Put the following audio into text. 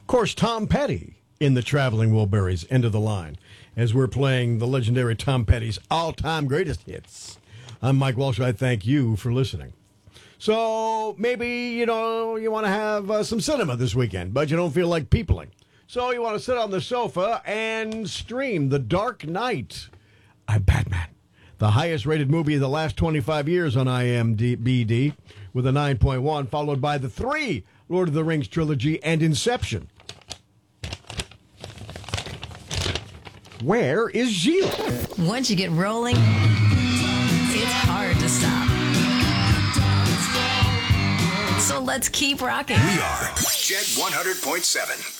Of course, Tom Petty in the Traveling Wilburys, end of the line, as we're playing the legendary Tom Petty's all-time greatest hits. I'm Mike Walsh. I thank you for listening. So maybe, you want to have some cinema this weekend, but you don't feel like peopling. So you want to sit on the sofa and stream The Dark Knight. I'm Batman. The highest-rated movie of the last 25 years on IMDb, with a 9.1, followed by the 3 Lord of the Rings trilogy and Inception. Where is Gilles? Once you get rolling, it's hard to stop. So let's keep rocking. We are Jet 100.7.